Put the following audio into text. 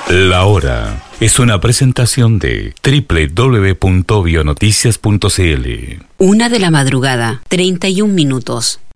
La Hora es una presentación de www.bionoticias.cl. 1:00 a.m, 31 minutos.